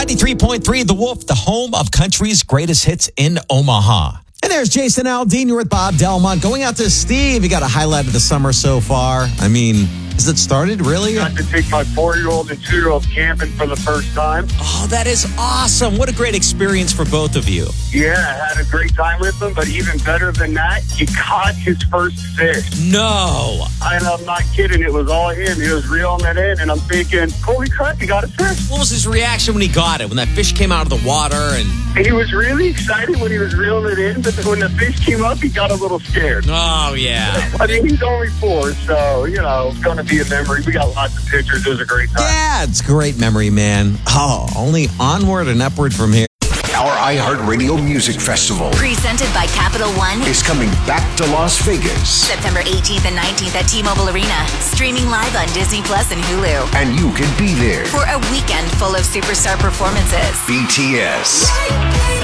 93.3 The Wolf, the home of country's greatest hits in Omaha. And there's Jason Aldean. You're with Bob Delmont. Going out to Steve. You got a highlight of the summer so far. I mean, has it started, really? Got to take my 4-year-old and 2-year-old camping for the first time. Oh, that is awesome. What a great experience for both of you. Yeah, I had a great time with him, but even better than that, he caught his first fish. No. And I'm not kidding. It was all him. He was reeling it in, and I'm thinking, holy crap, he got a fish. What was his reaction when he got it, when that fish came out of the water? And he was really excited when he was reeling it in, but when the fish came up, he got a little scared. Oh, yeah. I mean, he's only 4, so, it's going to be a memory. We got lots of pictures. It was a great time. Yeah, it's a great memory, man. Oh, only onward and upward from here. Our iHeartRadio Music Festival, presented by Capital One, is coming back to Las Vegas. September 18th and 19th at T-Mobile Arena. Streaming live on Disney Plus and Hulu. And you can be there for a weekend full of superstar performances. BTS,